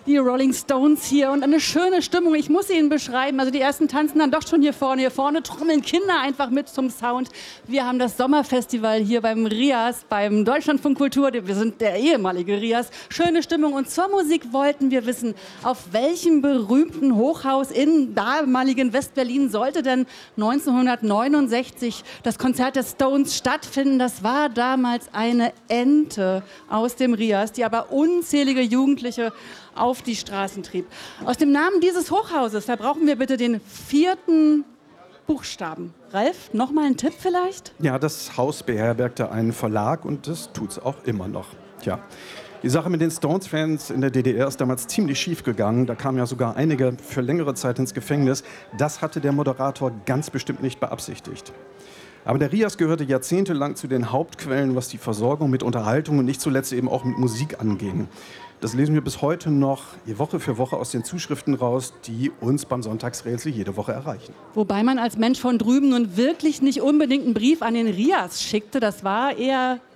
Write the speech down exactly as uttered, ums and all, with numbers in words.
die Rolling Stones hier und eine schöne Stimmung. Ich muss Ihnen beschreiben, also die ersten tanzen dann doch schon hier vorne. Hier vorne trommeln Kinder einfach mit zum Sound. Wir haben das Sommerfestival hier beim Rias, beim Deutschlandfunk Kultur. Wir sind der ehemalige Rias. Schöne Stimmung. Und zur Musik wollten wir wissen, auf welchem berühmten Hochhaus in damaligen West-Berlin sollte denn neunzehnhundertneunundsechzig das Konzert der Stones stattfinden. Das war damals eine Ente aus dem Rias, die aber unzählige Jugendliche auf die Straßen trieb. Aus dem Namen dieses Hochhauses, da brauchen wir bitte den vierten Buchstaben. Ralf, noch mal ein Tipp vielleicht? Ja, das Haus beherbergte einen Verlag und das tut's auch immer noch. Tja, die Sache mit den Stones-Fans in der D D R ist damals ziemlich schief gegangen. Da kamen ja sogar einige für längere Zeit ins Gefängnis. Das hatte der Moderator ganz bestimmt nicht beabsichtigt. Aber der Rias gehörte jahrzehntelang zu den Hauptquellen, was die Versorgung mit Unterhaltung und nicht zuletzt eben auch mit Musik anging. Das lesen wir bis heute noch Woche für Woche aus den Zuschriften raus, die uns beim Sonntagsrätsel jede Woche erreichen. Wobei man als Mensch von drüben nun wirklich nicht unbedingt einen Brief an den Rias schickte. Das war eher